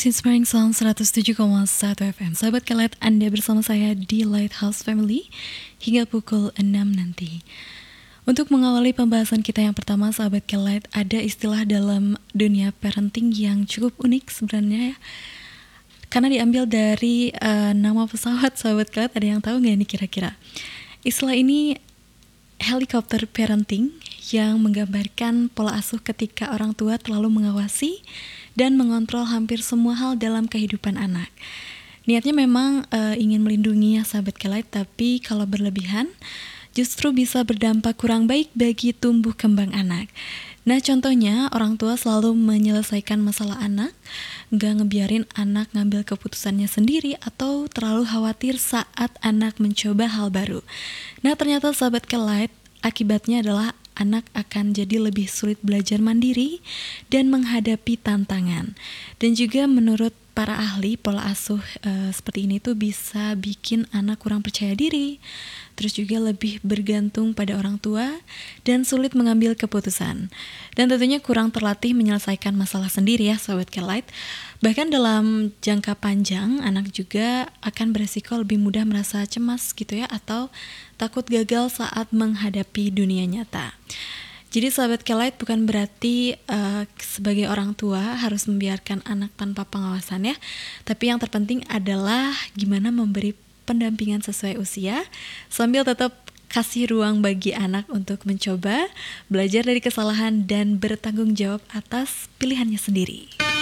Times Inspiring Sound 107,1 FM. Sahabat Kelet, Anda bersama saya di Lighthouse Family hingga pukul 6 nanti. Untuk mengawali pembahasan kita yang pertama, sahabat Kelet, ada istilah dalam dunia parenting yang cukup unik sebenarnya ya. Karena diambil dari nama pesawat, sahabat Kelet. Ada yang tahu nggak nih kira-kira? Istilah ini helikopter parenting yang menggambarkan pola asuh ketika orang tua terlalu mengawasi dan mengontrol hampir semua hal dalam kehidupan anak. Niatnya memang ingin melindungi ya sahabat Kelet, tapi kalau berlebihan justru bisa berdampak kurang baik bagi tumbuh kembang anak. Nah contohnya orang tua selalu menyelesaikan masalah anak, gak ngebiarin anak ngambil keputusannya sendiri atau terlalu khawatir saat anak mencoba hal baru. Nah ternyata sahabat Kelet, akibatnya adalah anak akan jadi lebih sulit belajar mandiri dan menghadapi tantangan. Dan juga menurut para ahli, pola asuh seperti ini tuh bisa bikin anak kurang percaya diri, terus juga lebih bergantung pada orang tua dan sulit mengambil keputusan. Dan tentunya kurang terlatih menyelesaikan masalah sendiri ya Sobat Kelet. Bahkan dalam jangka panjang, anak juga akan beresiko lebih mudah merasa cemas gitu ya, atau takut gagal saat menghadapi dunia nyata. Jadi sahabat Kelet, bukan berarti sebagai orang tua harus membiarkan anak tanpa pengawasan ya. Tapi yang terpenting adalah gimana memberi pendampingan sesuai usia, sambil tetap kasih ruang bagi anak untuk mencoba, belajar dari kesalahan, dan bertanggung jawab atas pilihannya sendiri.